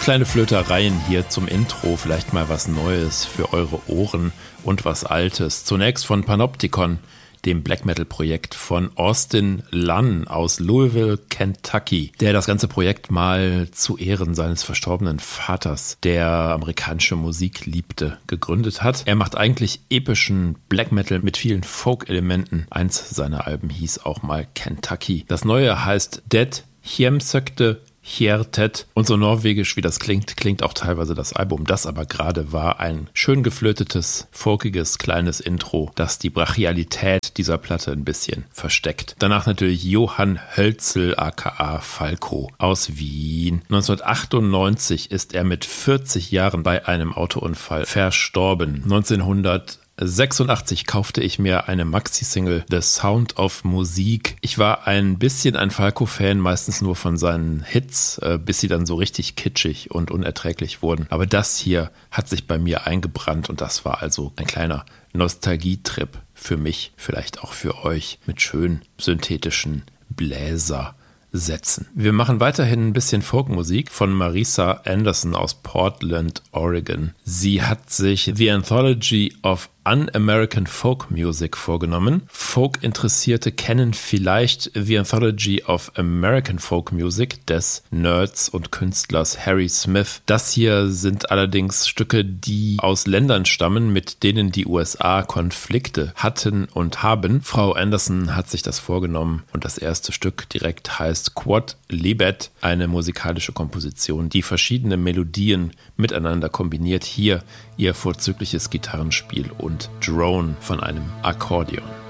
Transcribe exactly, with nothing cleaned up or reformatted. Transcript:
Kleine Flötereien hier zum Intro, vielleicht mal was Neues für eure Ohren und was Altes. Zunächst von Panopticon, dem Black Metal Projekt von Austin Lunn aus Louisville, Kentucky, der das ganze Projekt mal zu Ehren seines verstorbenen Vaters, der amerikanische Musik liebte, gegründet hat. Er macht eigentlich epischen Black Metal mit vielen Folk-Elementen. Eins seiner Alben hieß auch mal Kentucky. Das neue heißt Dead Hjemsökte Hjertet, und so norwegisch wie das klingt, klingt auch teilweise das Album. Das aber gerade war ein schön geflötetes, folkiges, kleines Intro, das die Brachialität dieser Platte ein bisschen versteckt. Danach natürlich Johann Hölzel aka Falco aus Wien. neunzehnhundertachtundneunzig ist er mit vierzig Jahren bei einem Autounfall verstorben. neunzehnhundertsechsundachtzig kaufte ich mir eine Maxi-Single The Sound of Musik. Ich war ein bisschen ein Falco-Fan, meistens nur von seinen Hits, äh, bis sie dann so richtig kitschig und unerträglich wurden. Aber das hier hat sich bei mir eingebrannt und das war also ein kleiner Nostalgietrip für mich, vielleicht auch für euch, mit schön synthetischen Bläser. Setzen. Wir machen weiterhin ein bisschen Folkmusik von Marisa Anderson aus Portland, Oregon. Sie hat sich The Anthology of Un-American Folk Music vorgenommen. Folk-Interessierte kennen vielleicht The Anthology of American Folk Music des Nerds und Künstlers Harry Smith. Das hier sind allerdings Stücke, die aus Ländern stammen, mit denen die U S A Konflikte hatten und haben. Frau Anderson hat sich das vorgenommen und das erste Stück direkt heißt Quod Libet, eine musikalische Komposition, die verschiedene Melodien miteinander kombiniert. Hier ihr vorzügliches Gitarrenspiel und Drone von einem Akkordeon.